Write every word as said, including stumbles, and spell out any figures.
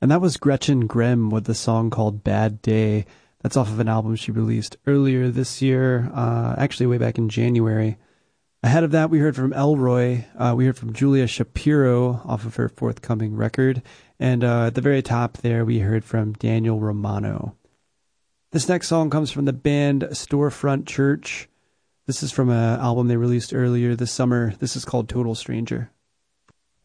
And that was Gretchen Grimm with the song called Bad Day. That's off of an album she released earlier this year, uh, actually way back in January. Ahead of that, we heard from Elroy. Uh, we heard from Julia Shapiro off of her forthcoming record. And uh, at the very top there, we heard from Daniel Romano. This next song comes from the band Storefront Church. This is from an album they released earlier this summer. This is called Total Stranger.